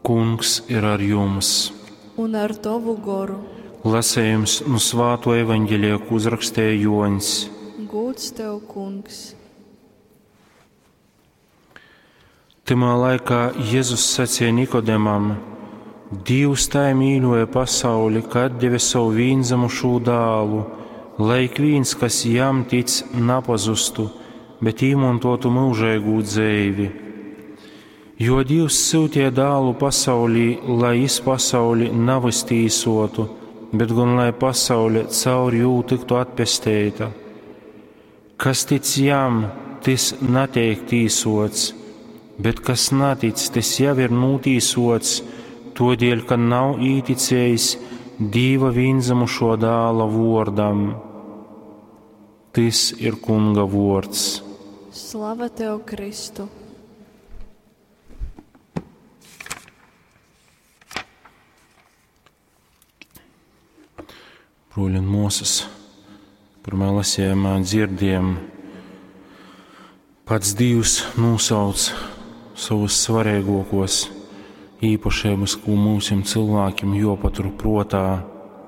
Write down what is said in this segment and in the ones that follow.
Kungs ir ar jums. Un ar tavu garu. Lasējums no Svēto evaņģēlija, ko uzrakstīja Joņs. Gods tev, Kungs. Timā laikā Jēzus sacīja Nikodemam: Dievs tā mīļoja pasauli, ka atdeva savu vienzamušo dālu, lai ik viens, kas jam tic, napazustu, bet īmantotu mūžīgu dzīvi. Jo Dievs sūtīja dālu pasaulī, lai iz pasauli nav iztīsotu, bet gan lai pasaule caur jū tiktu atpestēta. Kas tic jam, tas netiek tīsots, bet kas netic, tas jau ir notīsots, todēļ, ka nav īticējis Dieva vienzamušo dāla vārdam. Tas ir Kunga vārds. Slava tev, Kristu! Brūļi un mūsas, pirmā lasījumā dzirdējām, pats Dievs nosauc savus svarīgākos īpašības, ko mūsim cilvēkiem jāpatur prātā.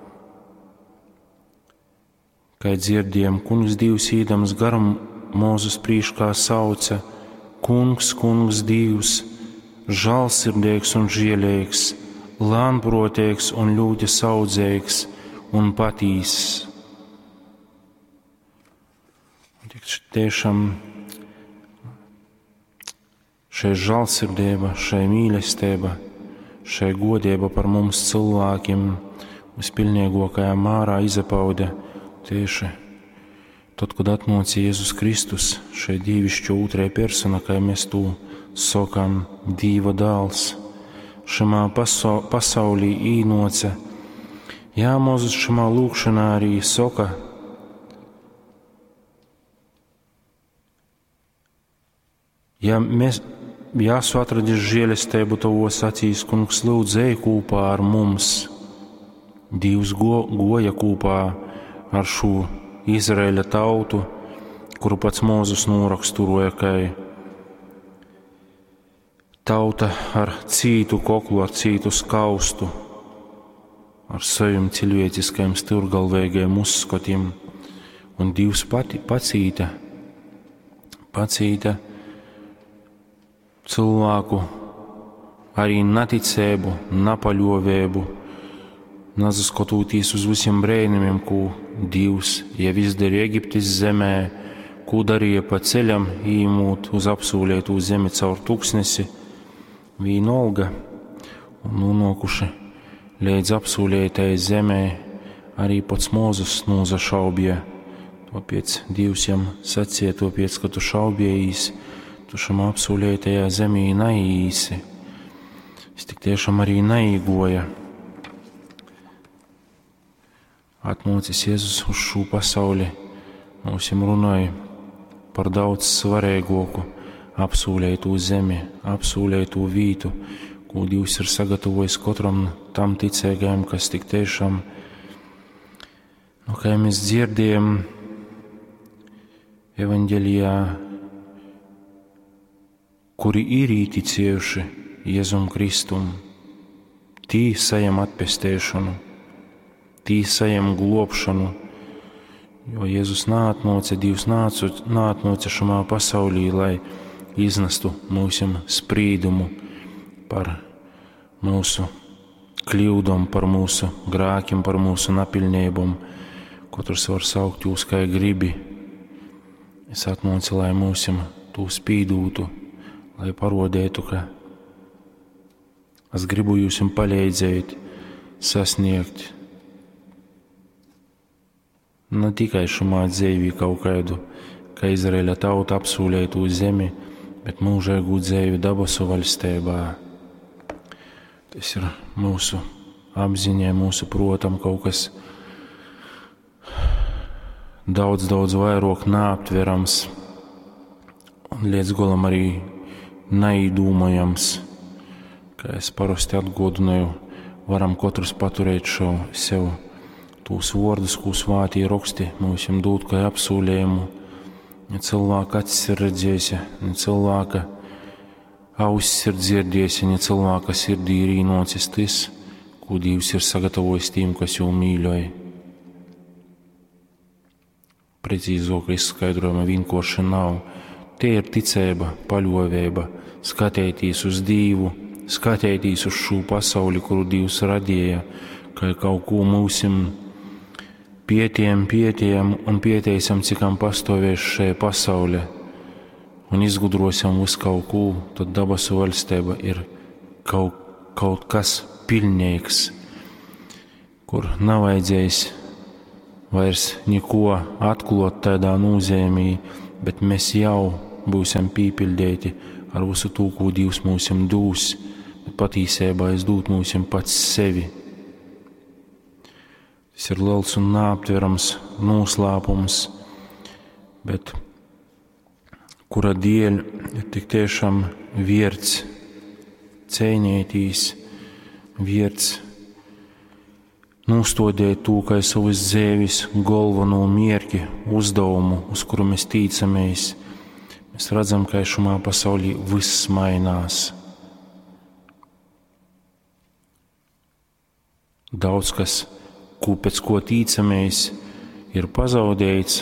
Kā dzirdējām, Kungs Dievs īdams garam Mūzes prīškā sauca: Kungs, Kungs Dievs, žēlsirdīgs un žēlīgs, lānprātīgs un ļoti saudzīgs un patīss. Tiešām šai žēlsirdība, šai mīlestība, šai godība par mums cilvēkiem vispilnīgākajā mērā izpauda tieši tad, kad atnāca Jēzus Kristus, šai dievišķo otrajā persona, kā mēs to sakām, Dieva dēls. Šajā pasaulī īnoca. Jā, Mūzes šajā lūkšanā arī saka: ja mēs jāsu atradis žēlastību tavos acīs, Kungs, lūdzu, ej kopā ar mums. Dievs goja kopā ar šo Izraēļa tautu, kuru pats Mūzes noraksturoja, kā tauta ar cītu koklu, ar cītu skaustu, ar saviem cilvēciskajiem stūrgalvīgajiem uzskatiem. Un Dievs pacīta cilvēku arī neticību, nepaļāvību, nesaskatoties uz visiem brēnumiem, ko Dievs jau izdarīja Eģiptes zemē, ko darīja pa ceļam, ījumot uz apsolīto zemi caur tūkstnesi, vienalga, un nonākuši līdz apsolītajai zemē, arī pats Mūzes nozašaubīja. Tāpēc Dievs jam sacīja, tāpēc, ka tu šaubījies, tu šam apsolītajā zemē neīsi. Es tik tiešām arī neīgoja. Atnācis Jēzus uz šo pasauli, mums runāja par daudz svarīgāku apsolīto zemi, apsolīto vītu, ko Dievs ir sagatavojis katram tam ticīgajam, kas tik tiešām, kā mēs dzirdējam evaņģēlijā, kuri ir ieticējuši Jēzum Kristum, tī sajam atpestēšanu, tī sajam globšanu, jo Jēzus nātnoca, Dievs nātnoca šamā pasaulī, lai iznestu mūsim sprīdumu par mūsu kļūdom, par mūsu grākiem, par mūsu napilnībom. Katrs var saukt jūs, kā gribi. Es atnācu, lai mūsim to spīdūtu, lai parodētu, ka es gribu jūsim palīdzēt, sasniegt ne tikai šumā dzīvi kaut kādu, kā Izraēļa tauta apsolītu zemi, bet mūžīgu dzīvi dabasu valstībā. Tas ir mūsu apziņai, mūsu protam kaut kas daudz vairāk neaptverams un līdz galam arī neīdūmojams. Kā es parasti atgādināju, varam katrs paturēt šo sev tos vārdus, ko svētie raksti mums dod kā apsolījumu. Ne cilvēka acis ir redzējusi, ne cilvēka ausis ir dzirdējis, ja cilvēka sirdī ir īnocis tas, ko Dievs ir sagatavojis tiem, kas jau mīļoja. Precīzāka izskaidrojuma vienkārši nav. Tie ir ticība, paļāvība, skatēties uz Dievu, skatēties uz šo pasauli, kuru Dievs radīja, kā kaut ko mūsim pietiem un pieteicam, cikam pastāvēs šajā pasaulē, un izgudrosim visu kaut ko, tad dabasu valstība ir kaut kas pilnīgs, kur nav vajadzējis vairs neko atklāt tādā nozīmē, bet mēs jau būsim pīpildēti ar visu to, ko Dievs mūsim dūs, bet patiesībā es dūt mūsim pats sevi. Tas ir liels un neaptverams noslēpums, bet kura dēļ ir tik tiešām vērts cīnīties, vērts nostādīt to kā savas dzīves galveno mērķi, uzdevumu, uz kuru mēs ticamies. Mēs redzam, ka šajā pasaulī viss mainās. Daudz kas, pēc ko ticamies, ir pazaudēts.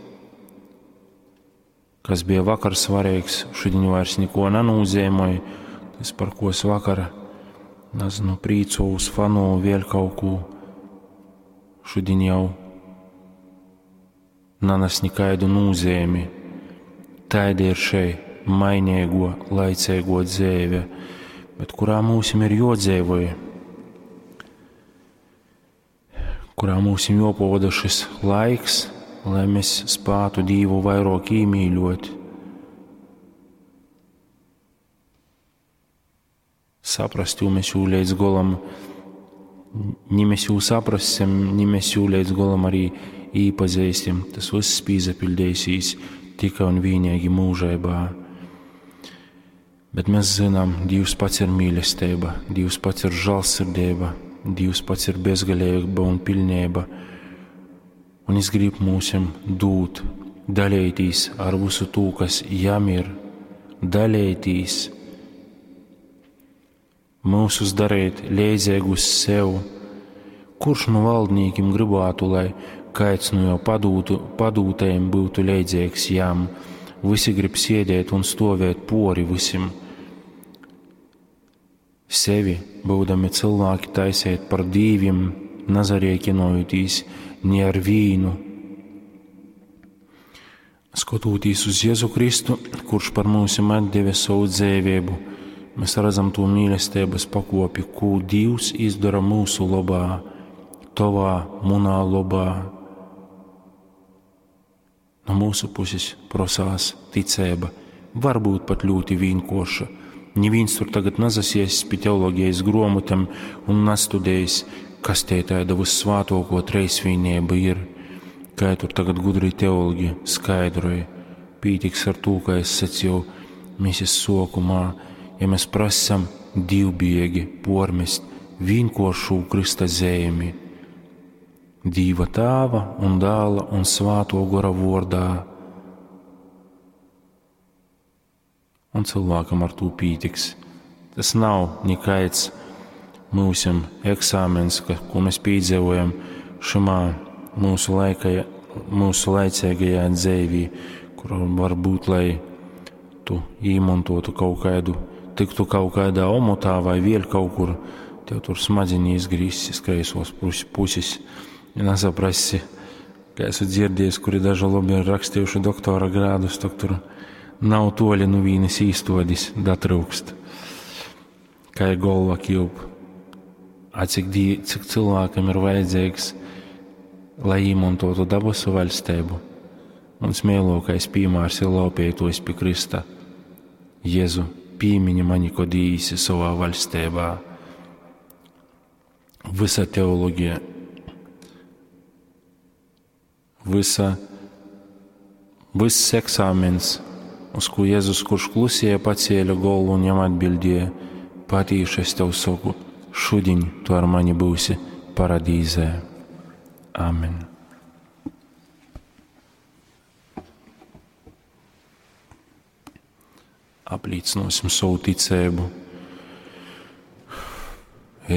Kas bija vakar svarīgs, šodien vairs neko nenozīmēja. Tas, par ko es vakar priecājos, fanoju vēl kaut ko, šodien jau nenes nekādu nozīmi. Tāda ir šeit mainīgo, laicīgo dzīve, bet kurā mūsim ir jodzīvoja, kurā mūsim jopavada šis laiks, lai mēs spētu Dievu vairāk iemīļot. Saprast, jo mēs jau līdz galam, ne mēs jau saprasim, ne mēs jau līdz galam arī īpazīstam. Tas viss piezapildīsies tikai un vienīgi mūžībā. Bet mēs zinām, Dievs pats ir mīlestība, Dievs pats ir žēlsirdība, Dievs pats ir bezgalība un pilnība. Un es gribu mūsim dūt, dalīties ar visu to, kas jām ir, dalīties, mūsus darīt līdzīgus sev. Kurš no valdniekiem gribētu, lai kāds no jau padūtajiem būtu līdzīgs jām? Visi grib sēdēt un stāvēt pori visam. Sevi, būdami cilvēki, taisīt par dieviem, nazarēkinojoties ne ar vīnu. Skatoties uz Jēzu Kristu, kurš par mums atdeva savu dzīvību, mēs redzam to mīlestības pakopi, ko Dievs izdara mūsu labā, tavā, manā labā. No mūsu puses prasās ticība, varbūt pat ļoti vienkārša. Neviens tur tagad nezasies pie teoloģijas grāmatām un nestudējis, kas te tāda vissvētāko trejsvienība ir, kā tur tagad gudri teoloģi skaidroja. Pītiks ar to, kā es sacīju misijas sākumā, ja mēs prasam divbijīgi pormest vienkāršu Krista zīmi, Dieva Tēva un Dēla un Svētā Gara vārdā. Un cilvēkam ar to pītiks. Tas nav nekāds mūsim eksāmens, ko mēs piedzīvojam šamā mūsu laicīgajā dzīvī, kur var būt, lai tu īmantotu kaut kādu, tiktu kaut kādā omotā vai vēl kaut kur, tev tur smadzenī izgrīzis kreisos puses. Ja nesaprasi, kā esmu dzirdējis, kuri daži labi ir rakstījuši doktora grādus, tak tur nav toļi no vienas īstodis, datrūkst. Kā ir galva kļūp. Cik cilvēkam ir vajadzīgs, lai īmantotu dabasu valstību. Un smēlākais piemērs ir laupētos pie Krista. Jēzu, piemini mani, ko dīsi savā valstībā. Visa teoloģija, viss eksāmens, uz ko Jēzus, kurš klusēja, pacēla galvu un jam atbildēja: Patīši es tev saku, šodien tu ar mani būsi paradīzē. Amen. apliecinosim savu ticību.